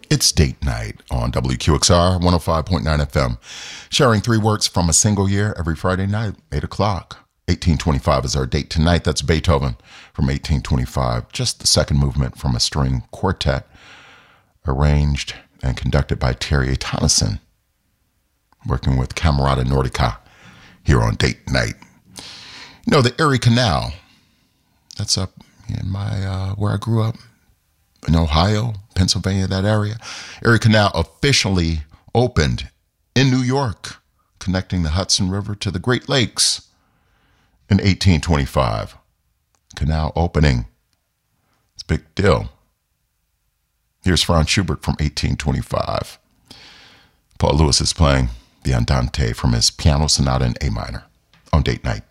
It's date night on WQXR 105.9 FM, sharing three works from a single year every Friday night, 8 o'clock. 1825 is our date tonight. That's Beethoven from 1825, just the second movement from a string quartet arranged and conducted by Terry Tonneson, working with Camerata Nordica here on date night. You know, the Erie Canal, that's up in my where I grew up, in Ohio, Pennsylvania, that area. Erie Canal officially opened in New York, connecting the Hudson River to the Great Lakes in 1825. Canal opening. It's a big deal. Here's Franz Schubert from 1825. Paul Lewis is playing the Andante from his piano sonata in A minor on date night.